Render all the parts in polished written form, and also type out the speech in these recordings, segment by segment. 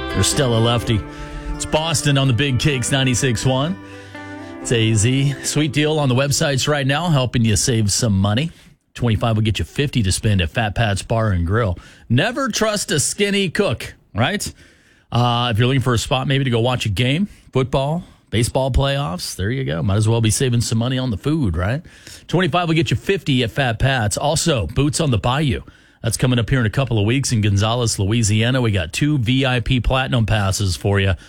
Or Stella Lefty. It's Boston on the Big Kicks 96.1. It's AZ. Sweet deal on the websites right now, helping you save some money. 25 will get you 50 to spend at Fat Pat's Bar and Grill. Never trust a skinny cook, right? If you're looking for a spot maybe to go watch a game, football, baseball playoffs, there you go. Might as well be saving some money on the food, right? 25 will get you 50 at Fat Pat's. Also, Boots on the Bayou. That's coming up here in a couple of weeks in Gonzales, Louisiana. We got 2 VIP Platinum passes for you.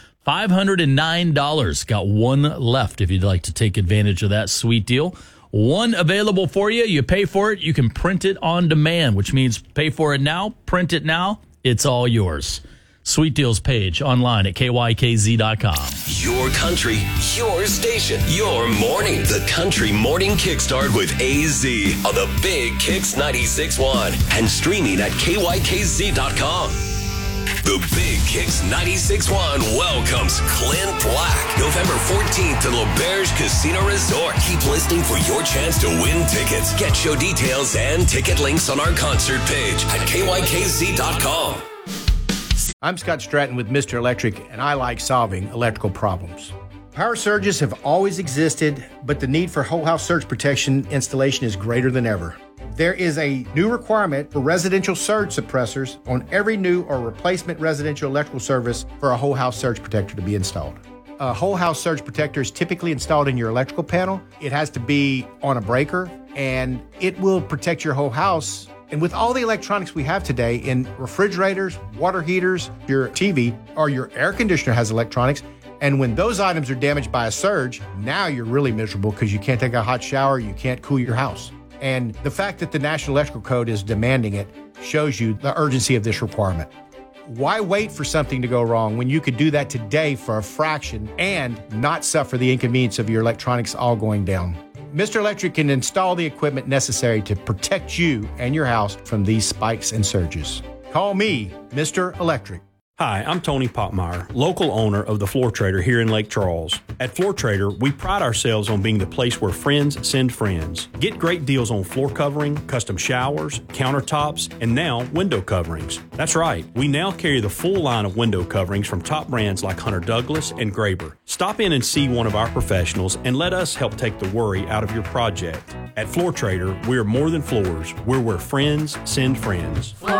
$509. Got one left if you'd like to take advantage of that sweet deal. One available for you. You pay for it. You can print it on demand, which means pay for it now, print it now. It's all yours. Sweet Deals page online at kykz.com. Your country, your station, your morning. The Country Morning Kickstart with AZ on the Big Kicks 96.1 and streaming at kykz.com. The Big Kicks 96.1 welcomes Clint Black, November 14th to L'Auberge Casino Resort. Keep listening for your chance to win tickets. Get show details and ticket links on our concert page at kykz.com. I'm Scott Stratton with Mr. Electric, and I like solving electrical problems. Power surges have always existed, but the need for whole house surge protection installation is greater than ever. There is a new requirement for residential surge suppressors on every new or replacement residential electrical service for a whole house surge protector to be installed. A whole house surge protector is typically installed in your electrical panel. It has to be on a breaker, and it will protect your whole house. And with all the electronics we have today in refrigerators, water heaters, your TV, or your air conditioner has electronics, and when those items are damaged by a surge, now you're really miserable because you can't take a hot shower, you can't cool your house. And the fact that the National Electrical Code is demanding it shows you the urgency of this requirement. Why wait for something to go wrong when you could do that today for a fraction and not suffer the inconvenience of your electronics all going down? Mr. Electric can install the equipment necessary to protect you and your house from these spikes and surges. Call me, Mr. Electric. Hi, I'm Tony Poppmeyer, local owner of the Floor Trader here in Lake Charles. At Floor Trader, we pride ourselves on being the place where friends send friends. Get great deals on floor covering, custom showers, countertops, and now window coverings. That's right, we now carry the full line of window coverings from top brands like Hunter Douglas and Graber. Stop in and see one of our professionals and let us help take the worry out of your project. At Floor Trader, we're more than floors. We're where friends send friends. Floor